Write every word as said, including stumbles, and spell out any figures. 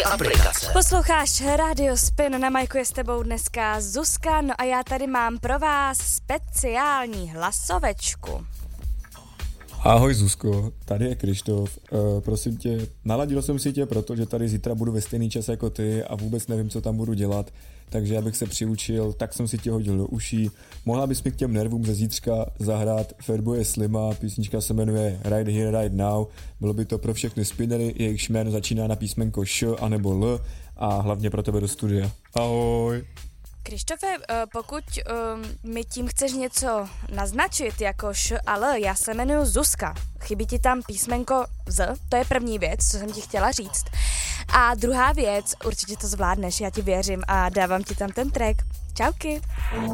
aplikace. Posloucháš Radio Spin, na majku je s tebou dneska Zuzka, no a já tady mám pro vás speciální hlasovečku. Ahoj Zuzko, tady je Krištof. Uh, prosím tě, naladil jsem si tě, protože tady zítra budu ve stejný čas jako ty a vůbec nevím, co tam budu dělat, takže abych se přiučil, tak jsem si tě hodil do uší. Mohla bys mi k těm nervům ze zítřka zahrát Fatboye Slima, písnička se jmenuje Right Here, Right Now. Bylo by to pro všechny spinnery, jejichž jméno začíná na písmenko Š anebo L a hlavně pro tebe do studia. Ahoj. Krištofe, pokud um, mi tím chceš něco naznačit jako Š a L, já se jmenuji Zuzka. Chybí ti tam písmenko Z, to je první věc, co jsem ti chtěla říct. A druhá věc, určitě to zvládneš, já ti věřím a dávám ti tam ten track. Čauky.